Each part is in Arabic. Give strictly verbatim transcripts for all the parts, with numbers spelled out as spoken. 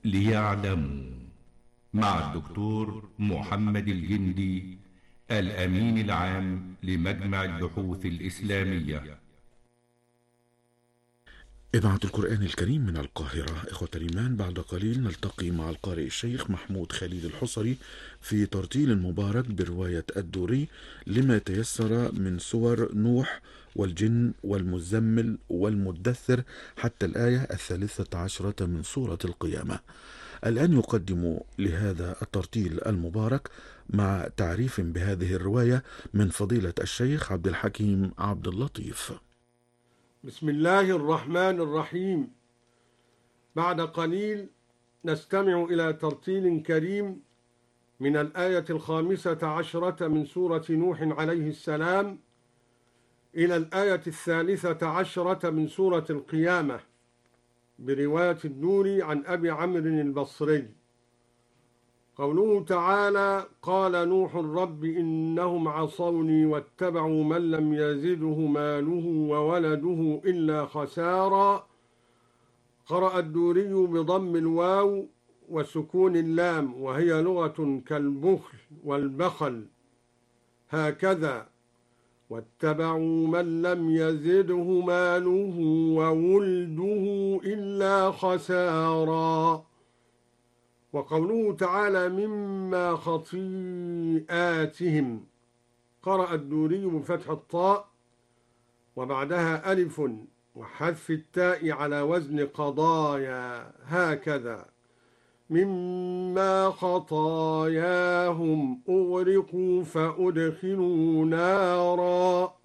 ليعلموا، مع الدكتور محمد الجندي، الأمين العام لمجمع البحوث الإسلامية. إذاعة القرآن الكريم من القاهرة. إخوة الإيمان، بعد قليل نلتقي مع القارئ الشيخ محمود خليل الحصري في ترتيل مبارك برواية الدوري لما تيسر من سور نوح والجن والمزمل والمدثر حتى الآية الثالثة عشرة من سورة القيامة. الآن يقدم لهذا الترتيل المبارك مع تعريف بهذه الرواية من فضيلة الشيخ عبد الحكيم عبد اللطيف. بسم الله الرحمن الرحيم. بعد قليل نستمع إلى ترتيل كريم من الآية الخامسة عشرة من سورة نوح عليه السلام إلى الآية الثالثة عشرة من سورة القيامة برواية الدوري عن أبي عمرو البصري. قوله تعالى: قال نوح رب إنهم عصوني واتبعوا من لم يزده ماله وولده إلا خسارا. قرأ الدوري بضم الواو وسكون اللام، وهي لغة كالبخل والبخل، هكذا: واتبعوا من لم يزده ماله وولده إلا خسارا. وقوله تعالى: مما خطيئاتهم. قرأ الدوري بفتح الطاء وبعدها ألف وحذف التاء على وزن قضايا، هكذا: مما خطاياهم أغرقوا فأدخلوا نارا.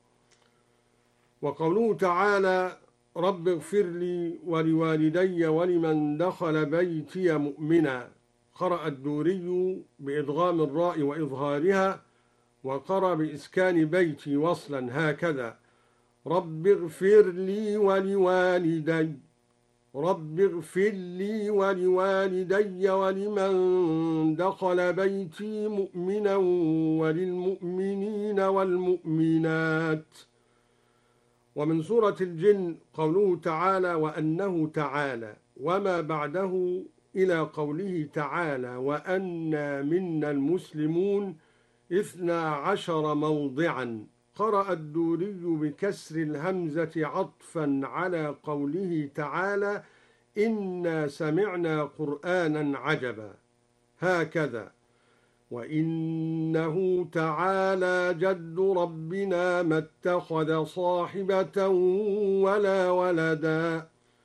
وقوله تعالى: رب اغفر لي ولوالدي ولمن دخل بيتي مؤمنا. قرأ الدوري بإدغام الراء وإظهارها، وقرأ بإسكان بيتي وصلا، هكذا: رب اغفر لي ولوالدي رب اغفر لي ولوالدي ولمن دخل بيتي مؤمنا وللمؤمنين والمؤمنات. ومن سورة الجن قوله تعالى: وأنه تعالى، وما بعده إلى قوله تعالى: وأنا منا المسلمون، اثنا عشر موضعا. قرأ الدوري بكسر الهمزة عطفا على قوله تعالى: إنا سمعنا قرآنا عجبا، هكذا: وإنه تعالى جد ربنا ما اتخذ صاحبة ولا ولدا،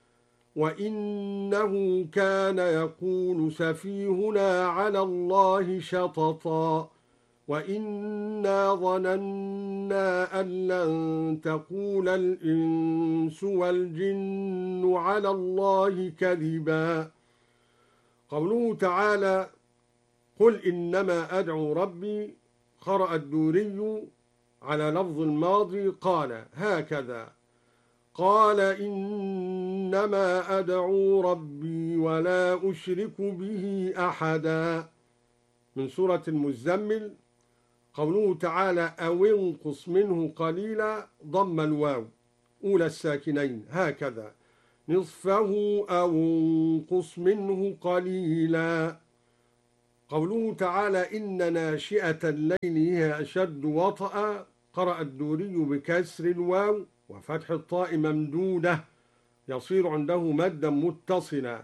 وإنه كان يقول سفيهنا على الله شططا، وإنا ظننا أن لن تقول الإنس والجن على الله كذبا. قوله تعالى: قل إنما أدعو ربي. قرأ الدوري على لفظ الماضي قال، هكذا: قال إنما أدعو ربي ولا أشرك به أحدا. من سورة المزمل قوله تعالى: أو انقص منه قليلا، ضم الواو أولى الساكنين، هكذا: نصفه أو انقص منه قليلا. قوله تعالى: إن ناشئة الليل هي أشد وطأ. قرأ الدوري بكسر الواو وفتح الطاء ممدودة، يصير عنده مدا متصلا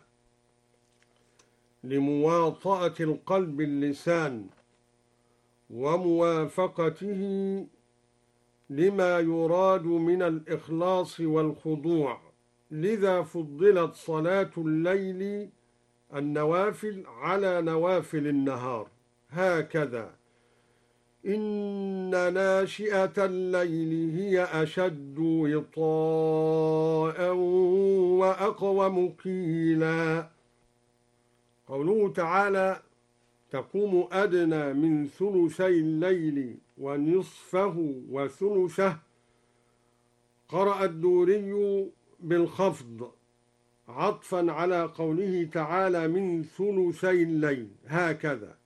لمواطأة القلب اللسان وموافقته لما يراد من الإخلاص والخضوع، لذا فضلت صلاة الليل النوافل على نوافل النهار، هكذا: إن ناشئة الليل هي أشد وطاء وأقوم قيلا. قوله تعالى: تقوم أدنى من ثلثي الليل ونصفه وثلثه. قرأ الدوري بالخفض عطفا على قوله تعالى: من ثلثي الليل، هكذا: